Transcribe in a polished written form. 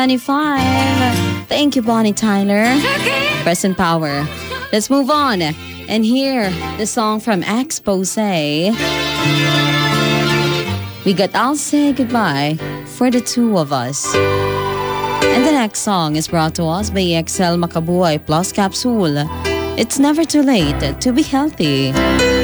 7:25. Thank you, Bonnie Tyler. Present power. Let's move on and hear the song from Expose. We got I'll Say Goodbye for the Two of Us. And the next song is brought to us by EXL Makabuhay Plus Capsule. It's never too late to be healthy.